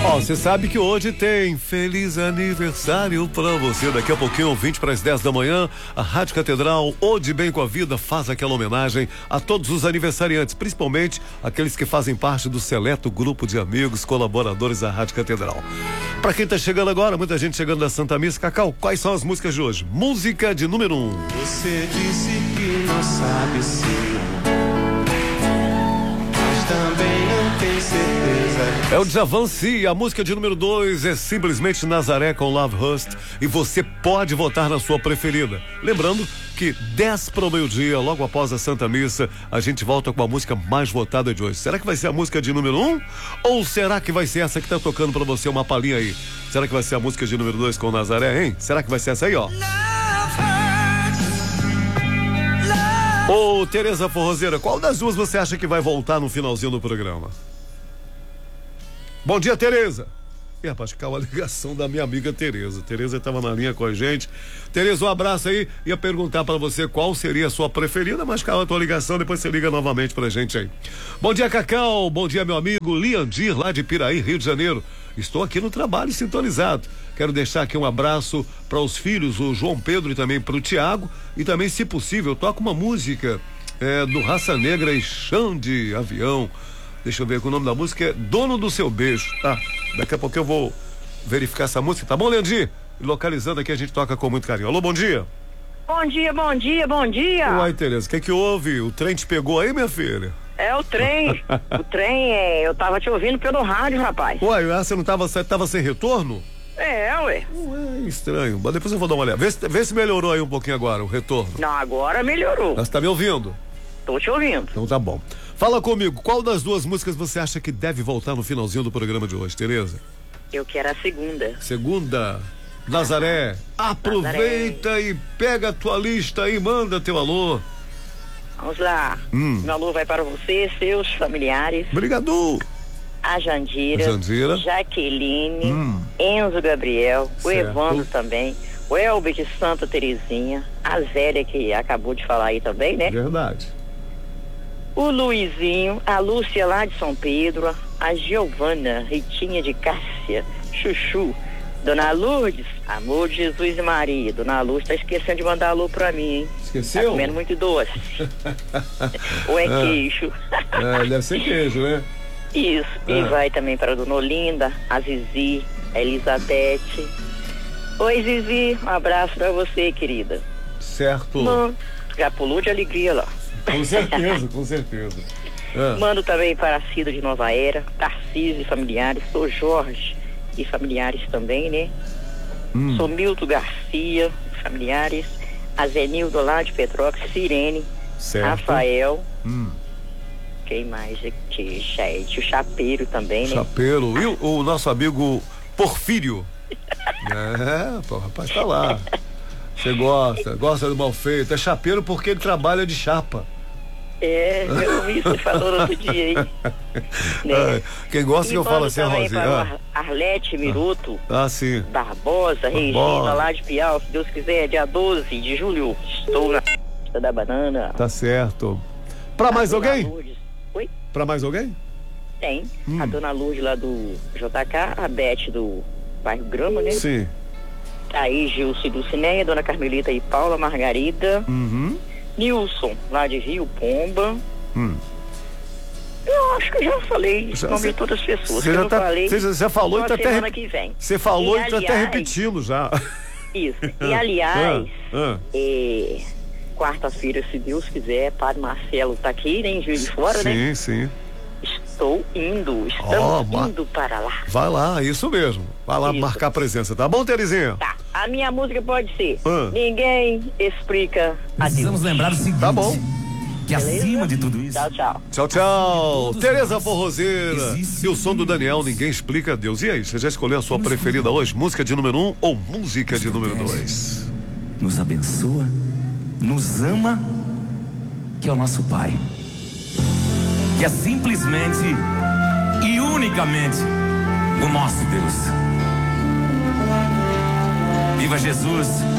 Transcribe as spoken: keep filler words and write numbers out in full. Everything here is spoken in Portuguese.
Ó, você sabe que hoje tem feliz aniversário pra você. Daqui a pouquinho, vinte para as dez da manhã, a Rádio Catedral, ou de Bem com a Vida, faz aquela homenagem a todos os aniversariantes, principalmente aqueles que fazem parte do seleto grupo de amigos, colaboradores da Rádio Catedral. Pra quem tá chegando agora, muita gente chegando da Santa Missa. Cacau, quais são as músicas de hoje? Música de número um. Você disse que não sabe se mas também não tem certeza. É o Djavan, sim. A música de número dois é simplesmente Nazaré com Love Hust, e você pode votar na sua preferida. Lembrando que dez para o meio-dia, logo após a Santa Missa, a gente volta com a música mais votada de hoje. Será que vai ser a música de número um? Ou será que vai ser essa que tá tocando pra você, uma palhinha aí? Será que vai ser a música de número dois com Nazaré, hein? Será que vai ser essa aí, ó? Ô, Tereza Forrozeira, qual das duas você acha que vai voltar no finalzinho do programa? Bom dia, Tereza. E, rapaz, caiu a ligação da minha amiga Tereza. Tereza estava na linha com a gente. Tereza, um abraço aí. Ia perguntar para você qual seria a sua preferida, mas caiu a tua ligação, depois você liga novamente pra gente aí. Bom dia, Cacau. Bom dia, meu amigo Liandir, lá de Piraí, Rio de Janeiro. Estou aqui no trabalho sintonizado. Quero deixar aqui um abraço para os filhos, o João Pedro, e também para o Tiago. E também, se possível, toca uma música é, do Raça Negra e Chão de Avião. Deixa eu ver, o nome da música é Dono do Seu Beijo. Tá, daqui a pouco eu vou verificar essa música. Tá bom, Leandro? Localizando aqui, a gente toca com muito carinho. Alô, bom dia. Bom dia, bom dia, bom dia. Uai, Tereza, o que que houve? O trem te pegou aí, minha filha? É o trem. O trem, é, eu tava te ouvindo pelo rádio, rapaz. Uai, você não tava, você tava sem retorno? É, ué. Ué, estranho. Mas depois eu vou dar uma olhada. Vê se, vê se melhorou aí um pouquinho agora, o retorno. Não, agora melhorou. Você tá me ouvindo? Tô te ouvindo. Então tá bom. Fala comigo, qual das duas músicas você acha que deve voltar no finalzinho do programa de hoje, Tereza? Eu quero a segunda. Segunda, Nazaré. Aproveita Nazaré. E pega a tua lista aí, manda teu alô. Vamos lá. Hum. Meu alô vai para você, seus familiares. Obrigado. A Jandira, Jandira. Jaqueline, hum. Enzo Gabriel, certo. O Evandro também, o Elber de Santa Terezinha, a Zélia, que acabou de falar aí também, né? Verdade. O Luizinho, a Lúcia lá de São Pedro, a Giovana, Ritinha de Cássia, Chuchu, Dona Lourdes, amor de Jesus e Maria. Dona Lourdes tá esquecendo de mandar alô pra mim, hein? Esqueceu? Tá comendo muito doce. Ou é ah. queijo? É, deve ser queijo, né? Isso. Ah. E vai também para a Dona Olinda, a Zizi, a Elizabeth. Oi, Zizi, um abraço pra você, querida. Certo. Mano, já pulou de alegria lá. Com certeza, com certeza. Ah. Mando também para a Cida de Nova Era, Tarcísio e familiares, sou Jorge e familiares também, né? Hum. Sou Milton Garcia, familiares, a Zenildo lá de Petrópolis, Sirene, certo. Rafael. Hum. Quem mais aqui? Chat, o Chapeiro também, né? Chapeiro. E o, o nosso amigo Porfírio? É, pô, o rapaz tá lá. Você gosta, gosta do mal feito. É chapeiro porque ele trabalha de chapa. É, eu ouvi você falando outro dia aí. Né? É, quem gosta que eu falo assim, Rosinha. Para ah. Arlete Miruto. Ah, sim. Barbosa, Barbosa, Regina, lá de Piau, se Deus quiser, dia doze de julho. Estou na festa da banana. Tá certo. Pra mais alguém? Lourdes. Oi? Pra mais alguém? Tem. Hum. A Dona Lourdes lá do J K, a Beth do bairro Grama, né? Sim. Aí Gilson e Dulcineia, Dona Carmelita e Paula Margarida. Uhum. Nilson, lá de Rio Pomba. Hum. Eu acho que eu já falei já, o nome cê, de todas as pessoas. Você já, tá, falei, já, já falou e tá até semana que vem. Você falou e, e tá aliás, até repetindo já. Isso. E aliás, ah, ah. É, quarta-feira, se Deus quiser, Padre Marcelo tá aqui, né, em Juiz de Fora, sim, né? Sim, sim. Estou indo, estamos oh, indo para lá. Vai lá, isso mesmo. Vai lá isso. Marcar a presença, tá bom, Terezinha? Tá. A minha música pode ser ah. Ninguém Explica a Deus. Precisamos lembrar o seguinte. Tá bom. Que beleza? Acima de tudo isso. Tchau, tchau. Tchau, tchau. Tereza Forrozeira. E o som do Daniel, Ninguém Explica a Deus. E aí, você já escolheu a sua preferida hoje? Música de número um ou música de número dois? Nos abençoa, nos ama, que é o nosso Pai. Que é simplesmente e unicamente o nosso Deus. Viva Jesus!